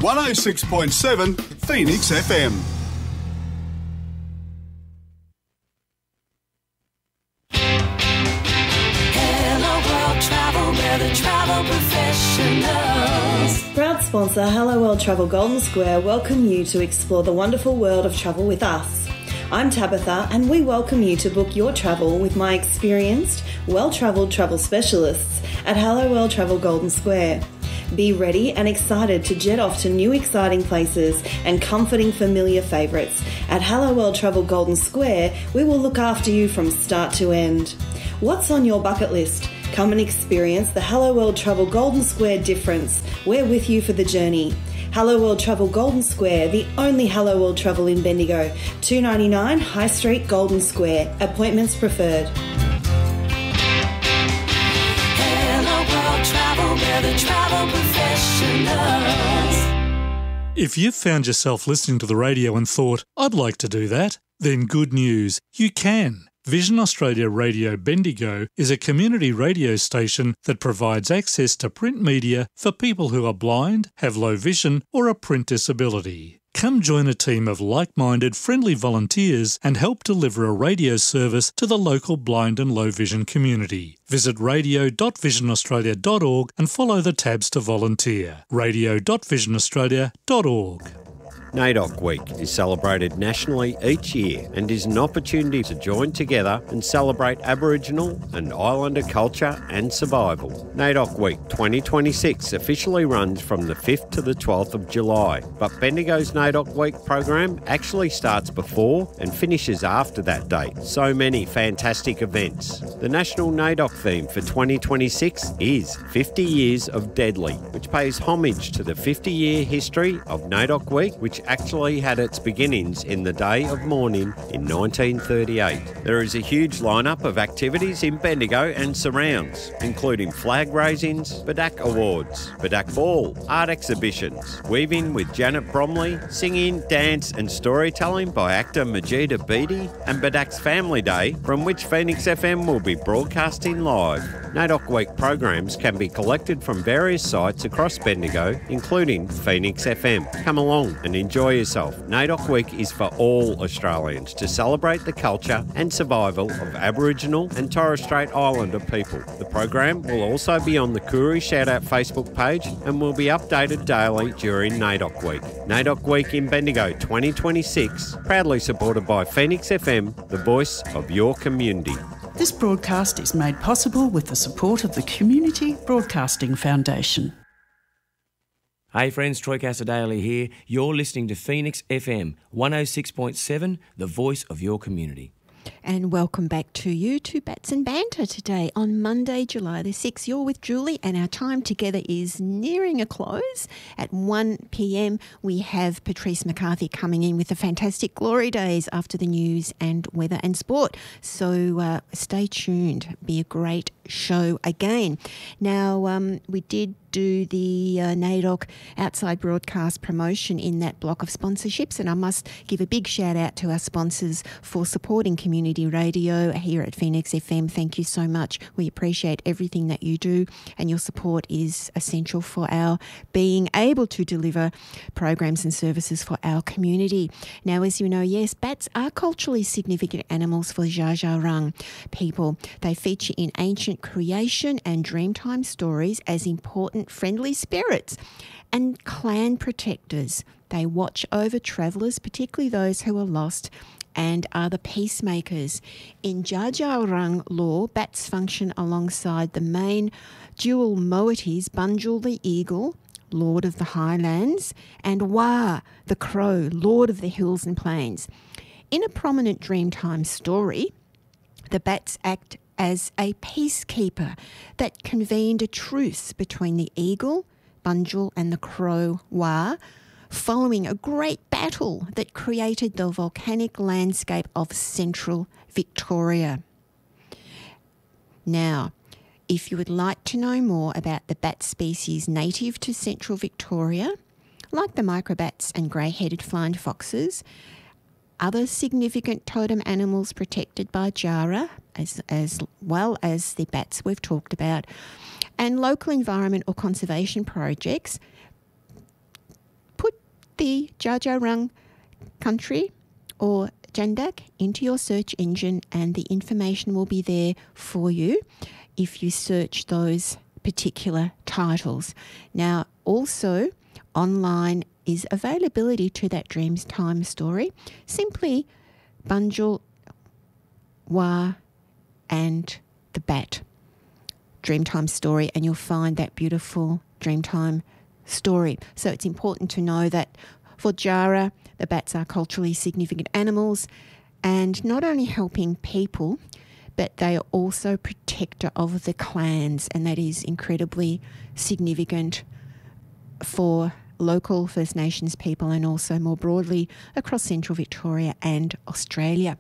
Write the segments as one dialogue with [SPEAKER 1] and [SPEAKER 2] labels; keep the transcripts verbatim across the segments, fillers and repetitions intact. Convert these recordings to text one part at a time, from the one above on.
[SPEAKER 1] one oh six point seven Phoenix F M.
[SPEAKER 2] Travel professionals.
[SPEAKER 3] Proud sponsor Hello World Travel Golden Square welcome you to explore the wonderful world of travel with us. I'm Tabitha and we welcome you to book your travel with my experienced, well-travelled travel specialists at Hello World Travel Golden Square. Be ready and excited to jet off to new exciting places and comforting familiar favourites. At Hello World Travel Golden Square, we will look after you from start to end. What's on your bucket list? Come and experience the Hello World Travel Golden Square difference. We're with you for the journey. Hello World Travel Golden Square, the only Hello World Travel in Bendigo. two ninety-nine High Street, Golden Square. Appointments preferred.
[SPEAKER 2] Hello World Travel, we're the travel professionals.
[SPEAKER 4] If you've found yourself listening to the radio and thought, I'd like to do that, then good news, you can. Vision Australia Radio Bendigo is a community radio station that provides access to print media for people who are blind, have low vision or a print disability. Come join a team of like-minded, friendly volunteers and help deliver a radio service to the local blind and low vision community. Visit radio dot vision australia dot org and follow the tabs to volunteer. radio dot vision australia dot org.
[SPEAKER 5] NAIDOC Week is celebrated nationally each year and is an opportunity to join together and celebrate Aboriginal and Islander culture and survival. NAIDOC Week twenty twenty-six officially runs from the fifth to the twelfth of July, but Bendigo's NAIDOC Week program actually starts before and finishes after that date. So many fantastic events. The national NAIDOC theme for twenty twenty-six is fifty years of Deadly, which pays homage to the fifty-year history of NAIDOC Week, which actually had its beginnings in the day of mourning in nineteen thirty-eight. There is a huge lineup of activities in Bendigo and surrounds, including flag raisings, Badak Awards, Badak Ball, art exhibitions, weaving with Janet Bromley, singing, dance and storytelling by actor Majida Beatty, and Badak's Family Day, from which Phoenix F M will be broadcasting live. NAIDOC Week programs can be collected from various sites across Bendigo, including Phoenix F M. Come along and enjoy yourself. NAIDOC Week is for all Australians to celebrate the culture and survival of Aboriginal and Torres Strait Islander people. The program will also be on the Koori Shoutout Facebook page and will be updated daily during NAIDOC Week. NAIDOC Week in Bendigo twenty twenty-six, proudly supported by Phoenix F M, the voice of your community.
[SPEAKER 6] This broadcast is made possible with the support of the Community Broadcasting Foundation.
[SPEAKER 7] Hey friends, Troy Casadale here. You're listening to Phoenix F M, one oh six point seven, the voice of your community.
[SPEAKER 8] And welcome back to you to Bats and Banter today on Monday, July the sixth. You're with Julie and our time together is nearing a close. At one p.m. we have Patrice McCarthy coming in with the fantastic Glory Days after the news and weather and sport. So uh, stay tuned. Be a great show again. Now, um, we did do the uh, NAIDOC outside broadcast promotion in that block of sponsorships, and I must give a big shout out to our sponsors for supporting community radio here at Phoenix F M. Thank you so much. We appreciate everything that you do, and your support is essential for our being able to deliver programs and services for our community. Now, as you know, yes, bats are culturally significant animals for Dja Dja Wurrung people. They feature in ancient creation and Dreamtime stories as important friendly spirits and clan protectors. They watch over travellers, particularly those who are lost, and are the peacemakers. In Dja Dja Wurrung law, bats function alongside the main dual moieties, Bunjil the eagle, Lord of the Highlands, and Wah the crow, Lord of the hills and plains. In a prominent Dreamtime story, the bats act as a peacekeeper that convened a truce between the eagle, Bunjil, and the crow, Wah, following a great battle that created the volcanic landscape of central Victoria. Now, if you would like to know more about the bat species native to central Victoria, like the microbats and grey-headed flying foxes, other significant totem animals protected by JARA, as, as well as the bats we've talked about, and local environment or conservation projects, the Dja Dja Wurrung country or Jandak into your search engine, and the information will be there for you if you search those particular titles. Now, also online is availability to that Dreamtime story. Simply Bunjil, Wa and the Bat Dreamtime story, and you'll find that beautiful Dreamtime story. So it's important to know that for Djara, the bats are culturally significant animals, and not only helping people, but they are also protector of the clans, and that is incredibly significant for local First Nations people and also more broadly across Central Victoria and Australia.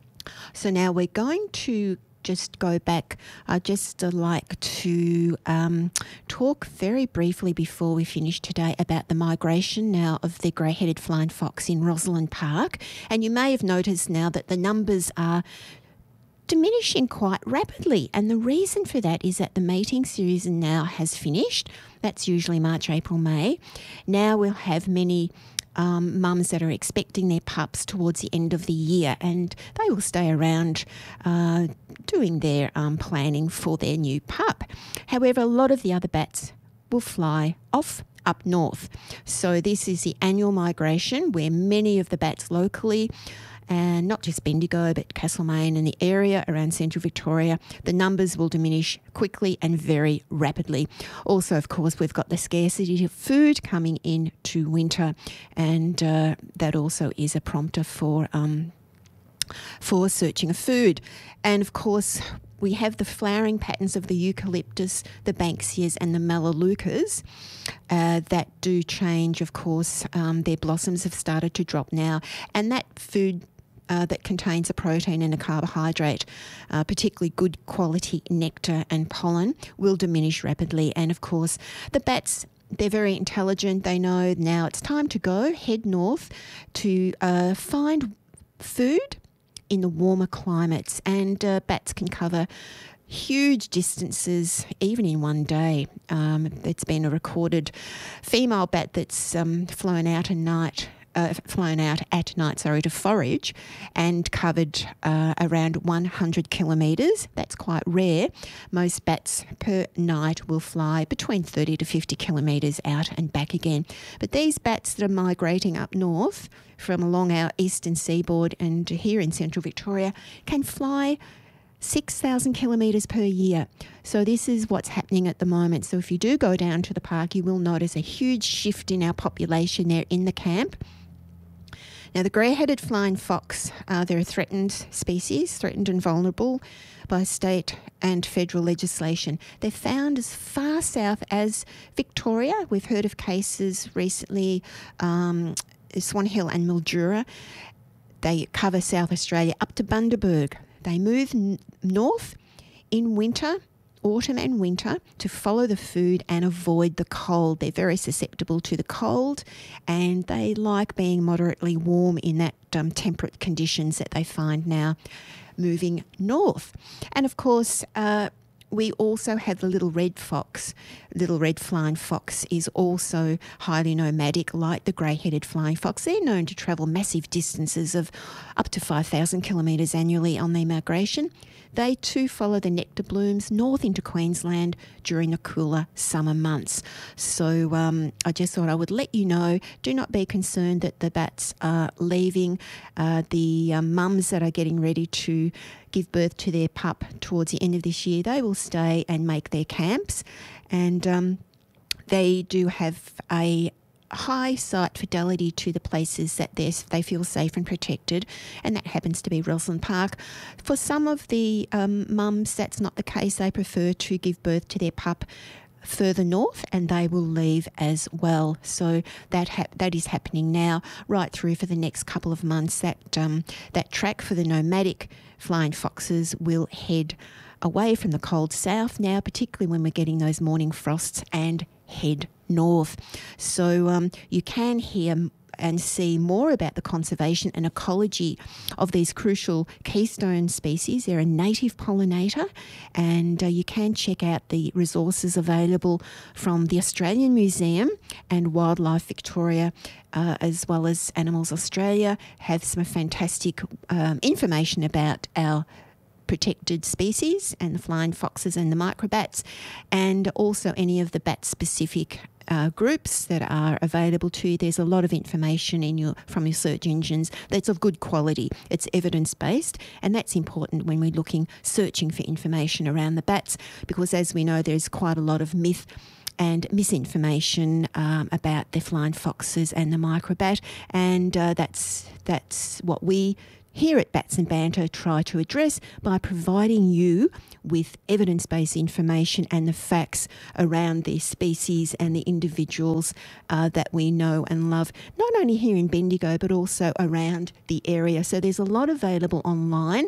[SPEAKER 8] So now we're going to just go back. I'd just uh, like to um, talk very briefly before we finish today about the migration now of the grey-headed flying fox in Rosalind Park. And you may have noticed now that the numbers are diminishing quite rapidly, and the reason for that is that the mating season now has finished. That's usually March, April, May. Now we'll have many um, mums that are expecting their pups towards the end of the year, and they will stay around uh, doing their um, planning for their new pup. However, a lot of the other bats will fly off up north. So this is the annual migration where many of the bats locally, and not just Bendigo, but Castlemaine and the area around Central Victoria, the numbers will diminish quickly and very rapidly. Also, of course, we've got the scarcity of food coming into winter, and uh, that also is a prompter for um, for searching of food. And of course, we have the flowering patterns of the eucalyptus, the banksias and the melaleucas uh, that do change, of course. Um, their blossoms have started to drop now, and that food Uh, that contains a protein and a carbohydrate, uh, particularly good quality nectar and pollen, will diminish rapidly. And of course, the bats, they're very intelligent. They know now it's time to go, head north to uh, find food in the warmer climates. And uh, bats can cover huge distances, even in one day. Um, it's been a recorded female bat that's um, flown out at night Uh, flown out at night, sorry, to forage and covered uh, around one hundred kilometres. That's quite rare. Most bats per night will fly between thirty to fifty kilometres out and back again. But these bats that are migrating up north from along our eastern seaboard and here in Central Victoria can fly six thousand kilometres per year. So this is what's happening at the moment. So if you do go down to the park, you will notice a huge shift in our population there in the camp. Now, the grey-headed flying fox, uh, they're a threatened species, threatened and vulnerable by state and federal legislation. They're found as far south as Victoria. We've heard of cases recently, um, Swan Hill and Mildura. They cover South Australia up to Bundaberg. They move n- north in winter, autumn and winter, to follow the food and avoid the cold. They're very susceptible to the cold, and they like being moderately warm in that um, temperate conditions that they find now moving north. And of course, uh, we also have the little red fox. Little red flying fox is also highly nomadic, like the grey-headed flying fox. They're known to travel massive distances of up to five thousand kilometres annually on their migration. They too follow the nectar blooms north into Queensland during the cooler summer months. So um, I just thought I would let you know, do not be concerned that the bats are leaving. Uh, the um, mums that are getting ready to give birth to their pup towards the end of this year, they will stay and make their camps. And um, they do have a high site fidelity to the places that they feel safe and protected, and that happens to be Rosalind Park. For some of the um, mums, that's not the case. They prefer to give birth to their pup further north, and they will leave as well. So that ha- that is happening now, right through for the next couple of months. That um, that track for the nomadic flying foxes will head away from the cold south now, particularly when we're getting those morning frosts, and head north. So um, you can hear and see more about the conservation and ecology of these crucial keystone species. They're a native pollinator, and uh, you can check out the resources available from the Australian Museum and Wildlife Victoria, uh, as well as Animals Australia, have some fantastic um, information about our protected species and the flying foxes and the microbats, and also any of the bat-specific uh, groups that are available to you. There's a lot of information in your from your search engines that's of good quality. It's evidence-based, and that's important when we're looking, searching for information around the bats, because as we know, there's quite a lot of myth and misinformation um, about the flying foxes and the microbat, and uh, that's that's what we here at Bats and Banter try to address by providing you with evidence-based information and the facts around the species and the individuals uh, that we know and love, not only here in Bendigo but also around the area. So there's a lot available online.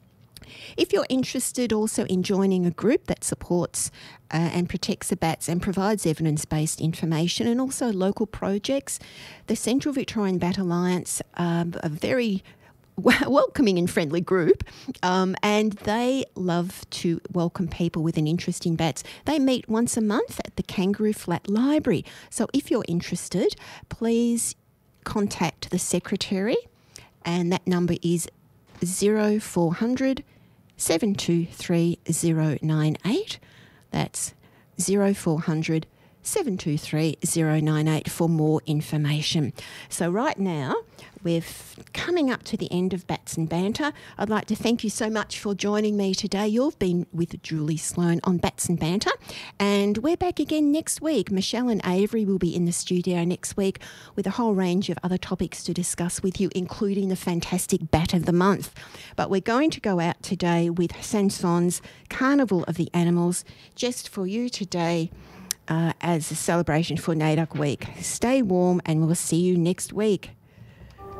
[SPEAKER 8] If you're interested also in joining a group that supports uh, and protects the bats and provides evidence-based information, and also local projects, the Central Victorian Bat Alliance um, are very welcoming and friendly group, um, and they love to welcome people with an interest in bats. They meet once a month at the Kangaroo Flat Library. So if you're interested, please contact the secretary, and that number is zero four hundred, seven two three, zero nine eight. That's zero four hundred, seven two three, zero nine eight for more information. So right now, we're coming up to the end of Bats and Banter. I'd like to thank you so much for joining me today. You've been with Julie Sloan on Bats and Banter, and we're back again next week. Michelle and Avery will be in the studio next week with a whole range of other topics to discuss with you, including the fantastic Bat of the Month. But we're going to go out today with Sanson's Carnival of the Animals, just for you today, Uh, as a celebration for NAIDOC Week. Stay warm, and we'll see you next week.